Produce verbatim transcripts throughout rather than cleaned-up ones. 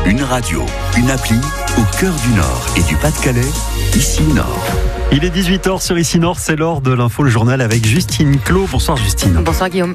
Une radio, une appli, au cœur du Nord et du Pas-de-Calais, Ici Nord. Il est dix-huit heures sur Ici Nord, c'est l'heure de l'info, le journal avec Justine Clos. Bonsoir Justine. Bonsoir Guillaume.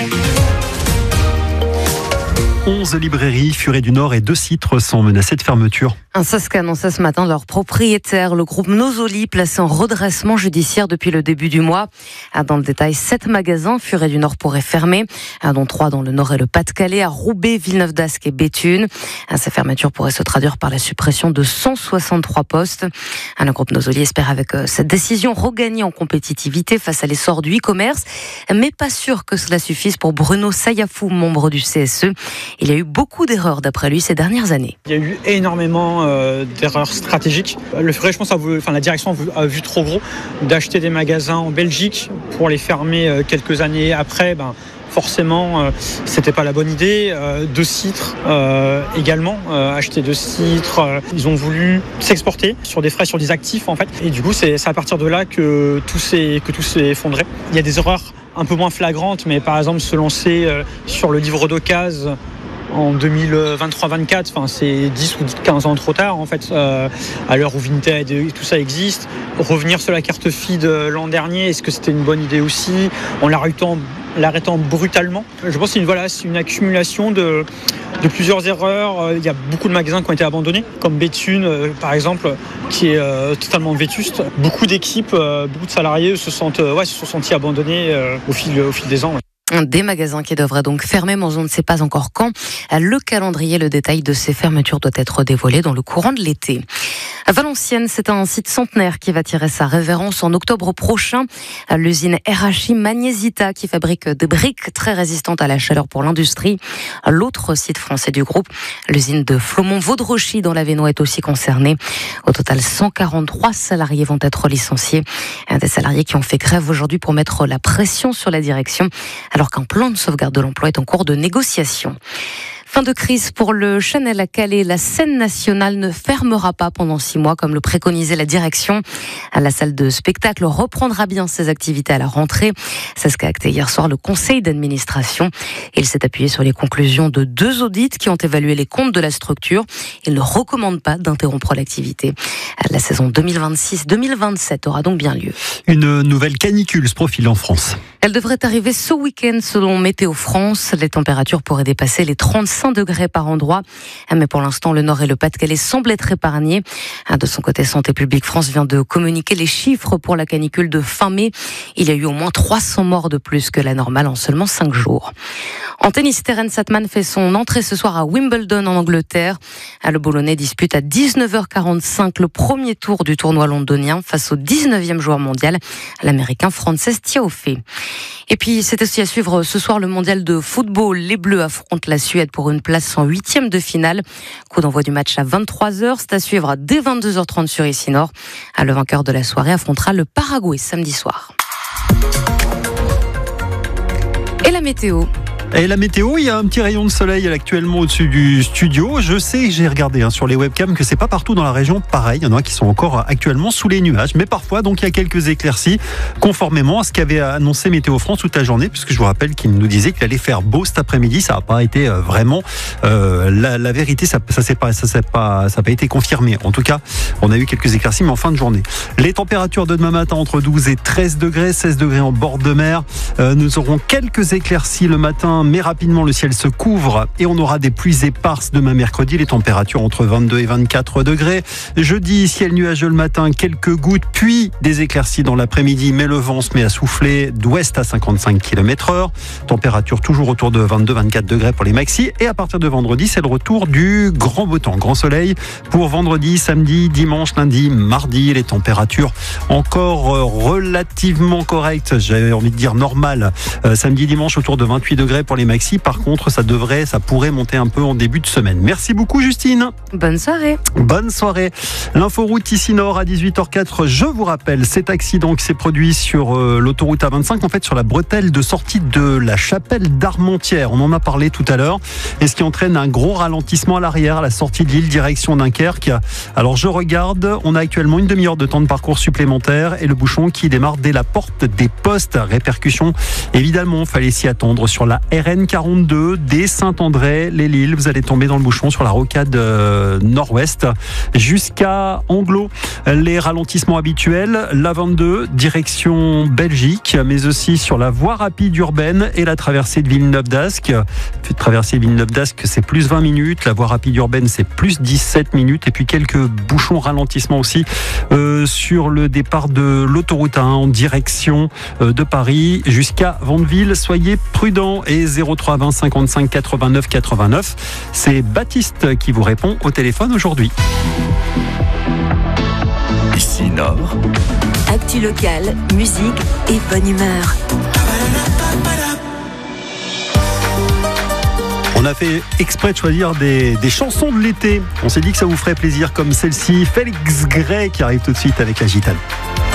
onze librairies, Furet du Nord et deux citres sont menacés de fermeture. C'est ce qu'annonçait ce matin leur propriétaire, le groupe Nosoli, placé en redressement judiciaire depuis le début du mois. Dans le détail, sept magasins Furet du Nord pourraient fermer, dont trois dans le Nord et le Pas-de-Calais, à Roubaix, Villeneuve-d'Ascq et Béthune. Ces fermetures pourraient se traduire par la suppression de cent soixante-trois postes. Le groupe Nosoli espère avec cette décision regagner en compétitivité face à l'essor du e-commerce, mais pas sûr que cela suffise pour Bruno Sayafou, membre du C S E. Il y a eu beaucoup d'erreurs d'après lui ces dernières années. Il y a eu énormément euh, d'erreurs stratégiques. Le Furet, je pense, a voulu, enfin, la direction a vu, a vu trop gros d'acheter des magasins en Belgique pour les fermer euh, quelques années après. Ben, forcément, euh, c'était pas la bonne idée. Euh, deux citres euh, également, euh, acheter deux citres. Euh, ils ont voulu s'exporter sur des frais, sur des actifs en fait. Et du coup, c'est, c'est à partir de là que tout s'est, que tout s'est effondré. Il y a des erreurs un peu moins flagrantes, mais par exemple se lancer euh, sur le livre d'occasion en deux mille vingt-trois vingt-quatre, enfin, c'est dix ou quinze ans trop tard en fait, euh, à l'heure où Vinted et tout ça existe. Revenir sur la carte feed l'an dernier, est-ce que c'était une bonne idée aussi, en l'arrêtant, l'arrêtant brutalement? Je pense que c'est une, voilà, c'est une accumulation de, de plusieurs erreurs. Il y a beaucoup de magasins qui ont été abandonnés, comme Béthune euh, par exemple, qui est euh, totalement vétuste. Beaucoup d'équipes, euh, beaucoup de salariés se, sentent, euh, ouais, se sont sentis abandonnés euh, au, fil, au fil des ans. Ouais. Des magasins qui devraient donc fermer, mais on ne sait pas encore quand. Le calendrier, le détail de ces fermetures doit être dévoilé dans le courant de l'été. À Valenciennes, c'est un site centenaire qui va tirer sa révérence en octobre prochain. L'usine R H I Magnesita, qui fabrique des briques très résistantes à la chaleur pour l'industrie. L'autre site français du groupe, l'usine de Flaumont-Vaudrochy dans l'Avesnois, est aussi concernée. Au total, cent quarante-trois salariés vont être licenciés. Des salariés qui ont fait grève aujourd'hui pour mettre la pression sur la direction, alors qu'un plan de sauvegarde de l'emploi est en cours de négociation. Fin de crise pour le Chanel à Calais. La scène nationale ne fermera pas pendant six mois comme le préconisait la direction. La salle de spectacle reprendra bien ses activités à la rentrée. C'est ce qu'a acté hier soir le conseil d'administration. Il s'est appuyé sur les conclusions de deux audits qui ont évalué les comptes de la structure. Il ne recommande pas d'interrompre l'activité. La saison deux mille vingt-six deux mille vingt-sept aura donc bien lieu. Une nouvelle canicule se profile en France. Elle devrait arriver ce week-end selon Météo France. Les températures pourraient dépasser les trente-cinq degrés par endroit. Mais pour l'instant, le Nord et le Pas-de-Calais semblent être épargnés. De son côté, Santé publique France vient de communiquer les chiffres pour la canicule de fin mai. Il y a eu au moins trois cents morts de plus que la normale en seulement cinq jours. En tennis, Terence Satman fait son entrée ce soir à Wimbledon en Angleterre. Le Boulonnais dispute à dix-neuf heures quarante-cinq le premier tour du tournoi londonien face au dix-neuvième joueur mondial, l'Américain Frances Tiafoe. Et puis, c'est aussi à suivre ce soir le mondial de football. Les Bleus affrontent la Suède pour une place en huitième de finale. Coup d'envoi du match à vingt-trois heures. C'est à suivre dès vingt-deux heures trente sur Ici Nord. Le vainqueur de la soirée affrontera le Paraguay samedi soir. Et la météo. Et la météo, il y a un petit rayon de soleil actuellement au-dessus du studio. Je sais, j'ai regardé hein, sur les webcams que c'est pas partout dans la région pareil. Il y en a qui sont encore actuellement sous les nuages. Mais parfois, donc, il y a quelques éclaircies, conformément à ce qu'avait annoncé Météo France toute la journée, puisque je vous rappelle qu'il nous disait qu'il allait faire beau cet après-midi. Ça n'a pas été euh, vraiment euh, la, la vérité. Ça, ça s'est pas, ça s'est pas, ça n'a pas été confirmé. En tout cas, on a eu quelques éclaircies, mais en fin de journée. Les températures de demain matin entre douze et treize degrés, seize degrés en bord de mer. Euh, nous aurons quelques éclaircies le matin, mais rapidement le ciel se couvre et on aura des pluies éparses demain mercredi. Les températures entre vingt-deux et vingt-quatre degrés. Jeudi, ciel nuageux le matin, quelques gouttes, puis des éclaircies dans l'après-midi, mais le vent se met à souffler d'ouest à cinquante-cinq kilomètres heure. Température toujours autour de vingt-deux à vingt-quatre degrés pour les maxis. Et à partir de vendredi, c'est le retour du grand beau temps, grand soleil pour vendredi, samedi, dimanche, lundi, mardi. Les températures encore relativement correctes, j'avais envie de dire normales. Euh, samedi, dimanche autour de vingt-huit degrés pour les maxi. Par contre, ça devrait, ça pourrait monter un peu en début de semaine. Merci beaucoup, Justine. Bonne soirée. Bonne soirée. L'inforoute Ici Nord à dix-huit heures quatre. Je vous rappelle, cet accident qui s'est produit sur euh, l'autoroute A vingt-cinq, en fait, sur la bretelle de sortie de la chapelle d'Armentières. On en a parlé tout à l'heure. Et ce qui entraîne un gros ralentissement à l'arrière, à la sortie de l'île, direction Dunkerque. Alors, je regarde. On a actuellement une demi-heure de temps de parcours supplémentaire et le bouchon qui démarre dès la porte des postes. Répercussion, évidemment, fallait s'y attendre sur la R N quarante-deux, dès Saint-André, les Lilles. Vous allez tomber dans le bouchon sur la rocade euh, nord-ouest jusqu'à Anglo. Les ralentissements habituels, la vingt-deux, direction Belgique, mais aussi sur la voie rapide urbaine et la traversée de Villeneuve-d'Ascq. Traversée de Villeneuve-d'Ascq, c'est plus vingt minutes. La voie rapide urbaine, c'est plus dix-sept minutes. Et puis quelques bouchons ralentissements aussi euh, sur le départ de l'autoroute un en direction euh, de Paris jusqu'à Vandeville. Soyez prudents. Et zéro trois vingt cinquante-cinq quatre-vingt-neuf quatre-vingt-neuf, c'est Baptiste qui vous répond au téléphone aujourd'hui. Ici Nord. Actu locale, musique et bonne humeur. On a fait exprès de choisir des, des chansons de l'été. On s'est dit que ça vous ferait plaisir comme celle-ci. Félix Gray qui arrive tout de suite avec la gitane.